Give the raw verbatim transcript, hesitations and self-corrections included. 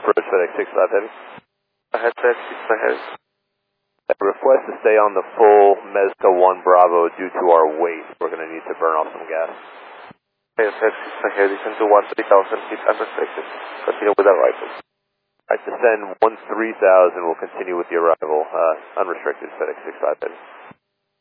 approach FedEx six five Heavy. Ahead FedEx six five Heavy. I request to stay on the full Mezca one Bravo due to our weight. We're going to need to burn off some gas. Okay, FedEx six five Heavy, descend to one three thousand feet unrestricted. Continue with arrival. Alright, descend one three thousand, we'll continue with the arrival, uh, unrestricted FedEx six five Heavy.